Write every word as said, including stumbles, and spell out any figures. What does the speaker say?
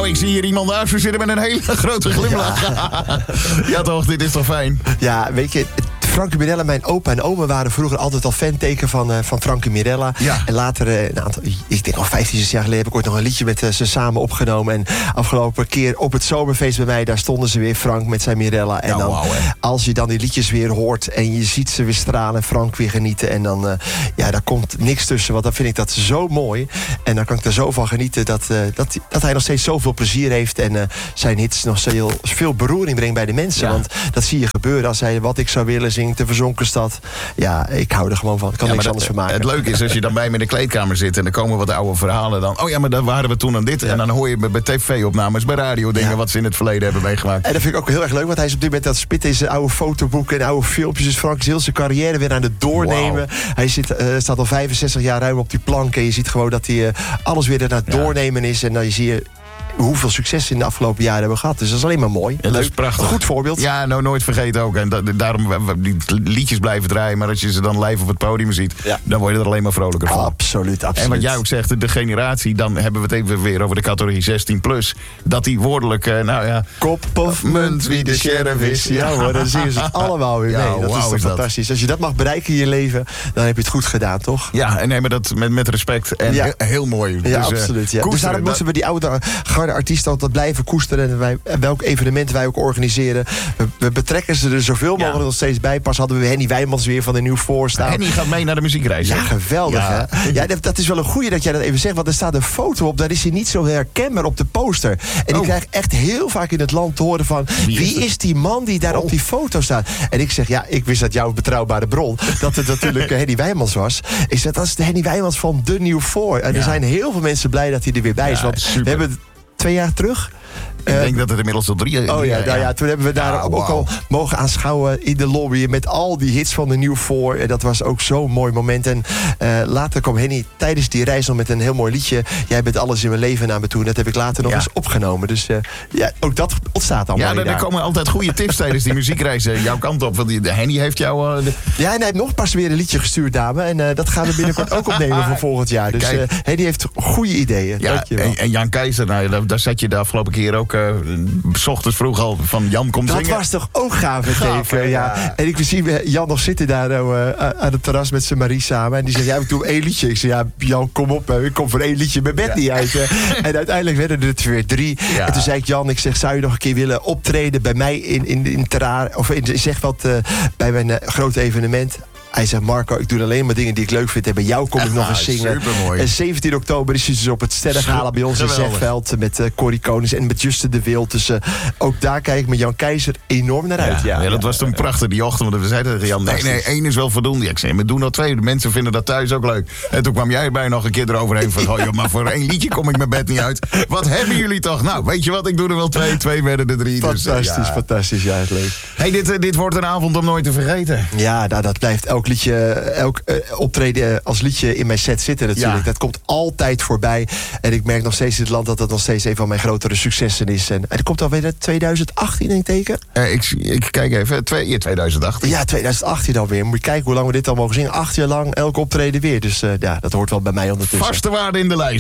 Nou, ik zie hier iemand naast me zitten met een hele grote glimlach. Ja. Ja toch, dit is toch fijn? Ja, weet je... Frankie Mirella, mijn opa en oma waren vroeger altijd al fanteken van, uh, van Frankie Mirella. Ja. En later, uh, een aantal, ik denk al vijftien, zestien jaar geleden, heb ik ooit nog een liedje met uh, ze samen opgenomen. En afgelopen keer op het zomerfeest bij mij, daar stonden ze weer, Frank met zijn Mirella. En ja, dan, wow, als je dan die liedjes weer hoort en je ziet ze weer stralen en Frank weer genieten. En dan, uh, ja, daar komt niks tussen, want dan vind ik dat zo mooi. En dan kan ik er zo van genieten dat, uh, dat, dat hij nog steeds zoveel plezier heeft. En uh, zijn hits nog zo veel beroering brengt bij de mensen. Ja. Want dat zie je gebeuren als hij Wat ik zou willen zingt, De verzonken stad. Ja, ik hou er gewoon van. Ik kan ja, niks dat, anders van maken. Het leuke is, als je dan bij me in de kleedkamer zit en er komen wat oude verhalen dan. Oh ja, maar dan waren we toen aan dit. Ja. En dan hoor je bij tv-opnames, bij radio dingen ja. wat ze in het verleden hebben meegemaakt. En dat vind ik ook heel erg leuk, want hij is op dit moment aan het spitten in zijn oude fotoboeken en oude filmpjes. Dus Frank is heel zijn carrière weer aan het doornemen. Wow. Hij zit, uh, staat al vijfenzestig jaar ruim op die plank. En je ziet gewoon dat hij uh, alles weer aan het ja. doornemen is. En dan zie je hoeveel succes in de afgelopen jaren hebben we gehad. Dus dat is alleen maar mooi. Ja, dat is prachtig. Een goed voorbeeld. Ja, nou nooit vergeten ook. En da- daarom die liedjes blijven draaien. Maar als je ze dan live op het podium ziet, ja. dan word je er alleen maar vrolijker van. Absoluut, absoluut. En wat jij ook zegt, de generatie, dan hebben we het even weer over de categorie zestien plus. Dat die woordelijk, uh, nou ja... Kop of munt, wie de sheriff is. Ja hoor, dan zien ze het allemaal weer mee. Ja, dat wow, is toch is fantastisch. Dat. Als je dat mag bereiken in je leven, dan heb je het goed gedaan, toch? Ja, en nee, maar dat met, met respect. En ja. heel mooi. Ja, dus, absoluut. Ja. Dus daarom moeten we die oude garde artiesten altijd blijven koesteren. En wij, welk evenement wij ook organiseren. We, we betrekken ze er zoveel mogelijk ja. nog steeds bij. Pas hadden we Henny Wijmans weer van de Nieuw Voorstaan. Henny gaat mee naar de muziekreis. Ja, geweldig ja. hè. Ja, dat, dat is wel een goeie dat jij dat even zegt. Want er staat een foto op. Daar is hij niet zo herkenbaar op de poster. En oh. ik krijg echt heel vaak in het land te horen van... Wie, wie is, is die man die daar oh. op die foto staat? En ik zeg, ja, ik wist dat jouw betrouwbare bron... dat het natuurlijk Henny Wijmans was. Ik zeg, dat is de Henny Wijmans van de Nieuw Voor. En ja. er zijn heel veel mensen blij dat hij er weer bij is. Ja, want super. We hebben twee jaar terug... Ik denk uh, dat het inmiddels al drie jaar Oh ja, nou ja, toen hebben we daar ja, ook wow. al mogen aanschouwen in de lobby... met al die hits van de Nieuw Voor. En dat was ook zo'n mooi moment. En uh, later kwam Henny tijdens die reis nog met een heel mooi liedje... Jij bent alles in mijn leven naar me toe. En dat heb ik later nog ja. eens opgenomen. Dus uh, ja, ook dat ontstaat allemaal. Ja, er komen altijd goede tips tijdens die muziekreizen jouw kant op. Want die, de Henny heeft jou... Uh, de... Ja, en hij heeft nog pas weer een liedje gestuurd, dame. En uh, dat gaan we binnenkort ook opnemen voor volgend jaar. Dus uh, Henny heeft goede ideeën. Ja, en, en Jan Keizer, nou, daar, daar zat je de afgelopen keer ook... Uh, 's ochtends vroeg al van Jan komt dat zingen. Dat was toch ook gaaf, gaaf teken, ja. ja. En ik zie Jan nog zitten daar uh, aan het terras met zijn Marie samen. En die zegt, ja, ik doe één liedje. Ik zeg, ja, Jan, kom op. Uh, ik kom voor één liedje mijn bed ja. niet uit. Uh. En uiteindelijk werden er weer drie. Ja. En toen zei ik, Jan, ik zeg, zou je nog een keer willen optreden bij mij in, in, in Terraar? Of in, zeg wat, uh, bij mijn uh, grote evenement. Hij zegt, Marco, ik doe alleen maar dingen die ik leuk vind. En bij jou kom ik nog eens zingen. Supermooi. En zeventien oktober is hij dus op het Sterrengala bij ons in Zegveld. Met uh, Corrie Konings en met Juste de Wild. Dus uh, ook daar kijk ik met Jan Keizer enorm naar uit. Ja, ja, ja dat ja, was toen ja, prachtig die ochtend. Want we zeiden tegen Jan, nee, nee, één is wel voldoende. Ik zei, maar doe nog twee. De mensen vinden dat thuis ook leuk. En toen kwam jij erbij nog een keer eroverheen. Van, oh, joh, maar voor één liedje kom ik mijn bed niet uit. Wat hebben jullie toch? Nou, weet je wat, ik doe er wel twee. Twee werden er drie. Fantastisch, dus, uh, ja. fantastisch. Ja, het leuk. Hey, dit, uh, dit wordt een avond om nooit te vergeten. Ja, nou, dat blijft elk liedje... Elk uh, optreden als liedje in mijn set zitten natuurlijk. Ja. Dat komt altijd voorbij. En ik merk nog steeds in het land dat dat nog steeds een van mijn grotere successen is. En, en er komt alweer tweeduizend achttien in teken. Uh, ik, ik kijk even. Twee, ja, tweeduizend achttien. Ja, tweeduizend achttien alweer. Moet je kijken hoe lang we dit al mogen zingen. Acht jaar lang, elk optreden weer. Dus uh, ja, dat hoort wel bij mij ondertussen. Vaste waarde in de lijst.